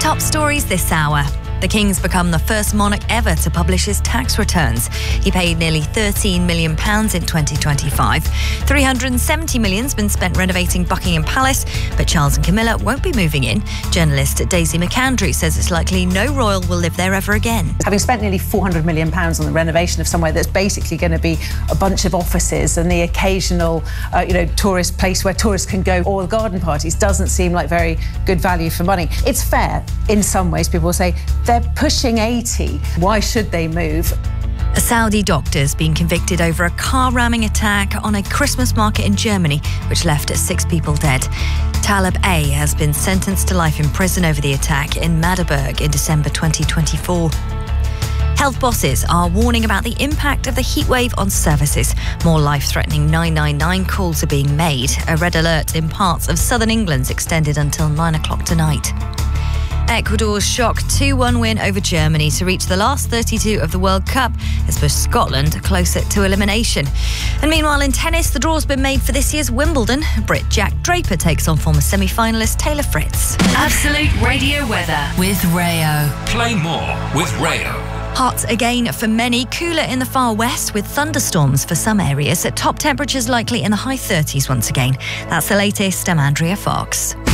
Top stories this hour. The King's become the first monarch ever to publish his tax returns. He paid nearly £13 million in 2025. £370 million has been spent renovating Buckingham Palace, but Charles and Camilla won't be moving in. Journalist Daisy McAndrew says it's likely no royal will live there ever again. Having spent nearly £400 million on the renovation of somewhere that's basically going to be a bunch of offices and the occasional, tourist place where tourists can go, or garden parties, doesn't seem like very good value for money. It's fair in some ways. People will say, they're pushing 80. Why should they move? A Saudi doctor's been convicted over a car ramming attack on a Christmas market in Germany, which left 6 people dead. Talib A has been sentenced to life in prison over the attack in Magdeburg in December 2024. Health bosses are warning about the impact of the heatwave on services. More life-threatening 999 calls are being made. A red alert in parts of southern England's extended until 9 o'clock tonight. Ecuador's shock 2-1 win over Germany to reach the last 32 of the World Cup has pushed Scotland closer to elimination. And meanwhile in tennis, the draw's been made for this year's Wimbledon. Brit Jack Draper takes on former semi-finalist Taylor Fritz. Absolute Radio weather with Rayo. Play more with Rayo. Hot again for many, cooler in the far west with thunderstorms for some areas. Top temperatures likely in the high 30s once again. That's the latest. I'm Andrea Fox.